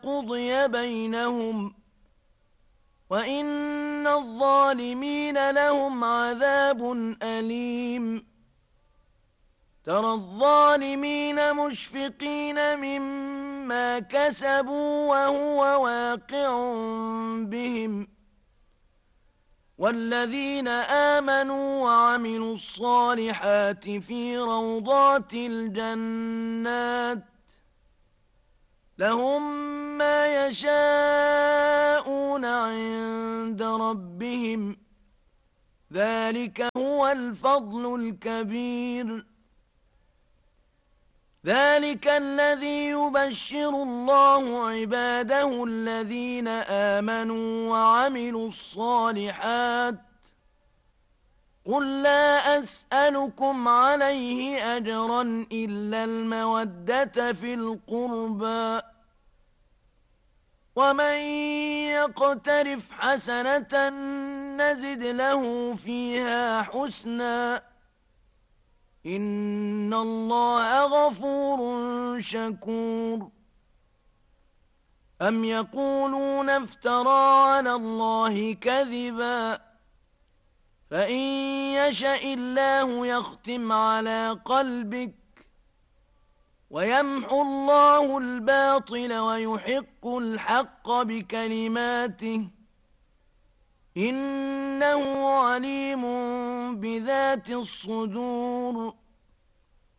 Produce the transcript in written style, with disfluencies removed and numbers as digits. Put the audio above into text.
قضي بينهم وإن الظالمين لهم عذاب أليم ترى الظالمين مشفقين مما كسبوا وهو واقع بهم والذين آمنوا وعملوا الصالحات في روضات الجنات لهم ما يشاءون عند ربهم ذلك هو الفضل الكبير ذلك الذي يبشر الله عباده الذين آمنوا وعملوا الصالحات قل لا أسألكم عليه أجرا إلا المودة في القربى ومن يقترف حسنة نزد له فيها حسنا إن الله غفور شكور أم يقولون افترى على الله كذبا فإن يشأ الله يختم على قلبك ويمحو الله الباطل ويحق الحق بكلماته إنه عليم بذات الصدور